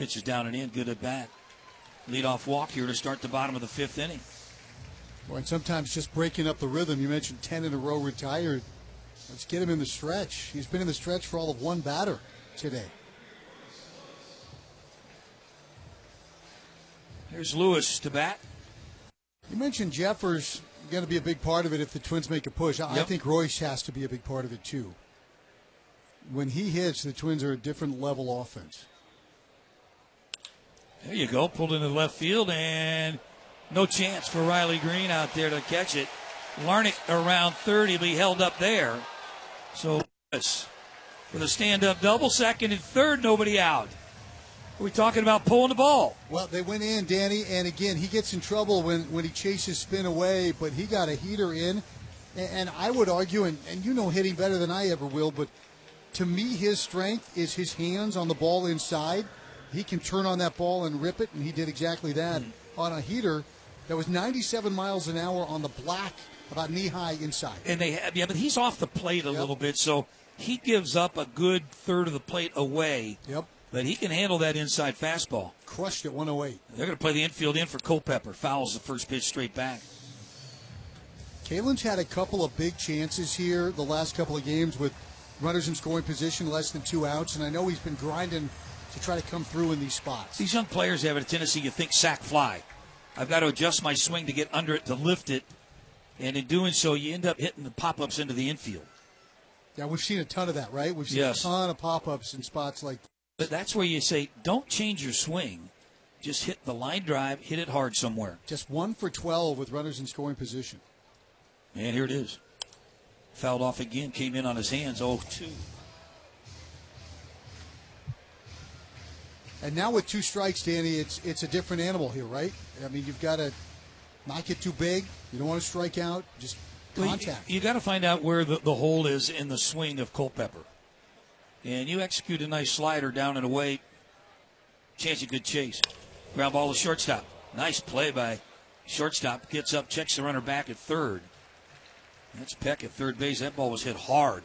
Pitch is down and in. Good at bat. Leadoff walk here to start the bottom of the fifth inning. Well, and sometimes just breaking up the rhythm. You mentioned 10 in a row retired. Let's get him in the stretch. He's been in the stretch for all of one batter today. Here's Lewis to bat. You mentioned Jeffers going to be a big part of it if the Twins make a push. I think Royce has to be a big part of it too. When he hits, the Twins are a different level offense. There you go. Pulled into left field, and no chance for Riley Green out there to catch it. Larnach around third. He'll be held up there. So with a stand-up double, second and third, nobody out. Are we talking about pulling the ball? Well, they went in, Danny, and again, he gets in trouble when he chases spin away, but he got a heater in. And I would argue, and you know hitting better than I ever will, but to me, his strength is his hands on the ball inside. He can turn on that ball and rip it, and he did exactly that on a heater that was 97 miles an hour on the black, about knee-high inside. And but he's off the plate a little bit, so he gives up a good third of the plate away. Yep. But he can handle that inside fastball. Crushed it 108. They're going to play the infield in for Culpepper. Fouls the first pitch straight back. Kalen's had a couple of big chances here the last couple of games with runners in scoring position, less than 2 outs, and I know he's been grinding to try to come through in these spots. These young players have a tendency, you think, sack fly. I've got to adjust my swing to get under it, to lift it, and in doing so, you end up hitting the pop-ups into the infield. Yeah, we've seen a ton of that, right? We've seen a ton of pop-ups in spots like that. But that's where you say, don't change your swing. Just hit the line drive, hit it hard somewhere. Just 1 for 12 with runners in scoring position. And here it is. Fouled off again, came in on his hands, 0-2. And now with 2 strikes, Danny, it's a different animal here, right? I mean, you've got to not get too big. You don't want to strike out. Just contact. You got to find out where the hole is in the swing of Culpepper. And you execute a nice slider down and away. Chance of good chase. Ground ball to shortstop. Nice play by shortstop. Gets up, checks the runner back at third. That's Peck at third base. That ball was hit hard.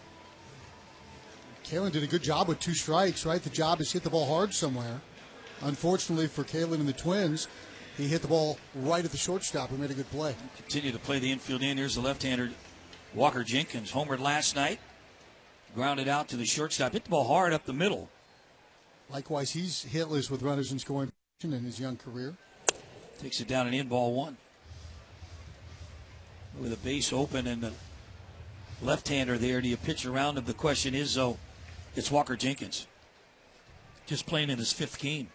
Kalen did a good job with 2 strikes, right? The job is hit the ball hard somewhere. Unfortunately for Kalen and the Twins, he hit the ball right at the shortstop and made a good play. Continue to play the infield in. Here's the left-hander, Walker Jenkins. Homered last night. Grounded out to the shortstop. Hit the ball hard up the middle. Likewise, he's hitless with runners in scoring position in his young career. Takes it down and in, ball 1. With a base open and the left-hander there, do you pitch around him? The question is, though, it's Walker Jenkins. Just playing in his 5th game.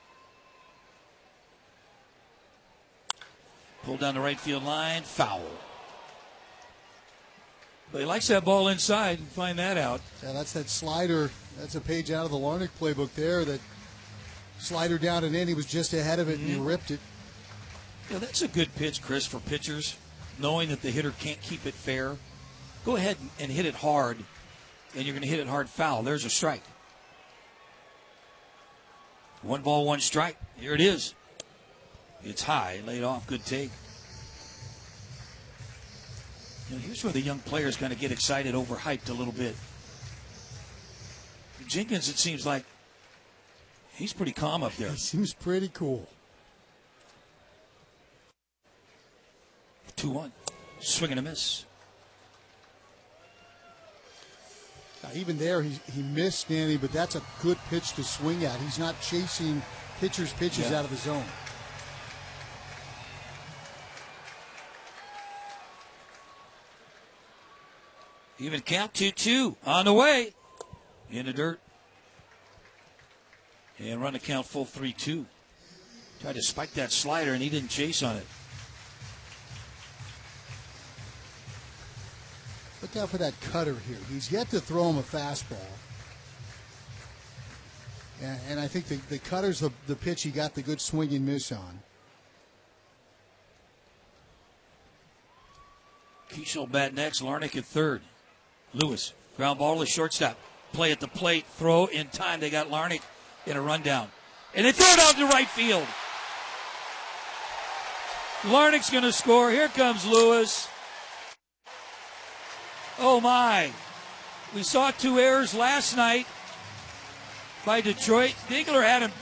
Pulled down the right field line, foul. But he likes that ball inside, and find that out. Yeah, that's that slider. That's a page out of the Larnach playbook there. That slider down and in, he was just ahead of it, and he ripped it. Yeah, that's a good pitch, Chris, for pitchers, knowing that the hitter can't keep it fair. Go ahead and hit it hard, and you're going to hit it hard foul. There's a strike. 1 ball, 1 strike. Here it is. It's high, laid off, good take. You know, here's where the young players kind of get excited, overhyped a little bit. Jenkins, it seems like he's pretty calm up there. He seems pretty cool. 2-1. Swing and a miss. Now, even there, he missed, Danny, but that's a good pitch to swing at. He's not chasing pitchers' pitches out of the zone. Even count 2-2 on the way. In the dirt. And run the count full 3-2. Tried to spike that slider, and he didn't chase on it. Look out for that cutter here. He's yet to throw him a fastball. And I think the cutter's the pitch he got the good swing and miss on. Keishel bat next. Larnach at third. Lewis. Ground ball to the shortstop. Play at the plate. Throw in time. They got Larnach in a rundown. And they throw it out to right field. Larnach's going to score. Here comes Lewis. Oh, my. We saw 2 errors last night by Detroit. Diegler had him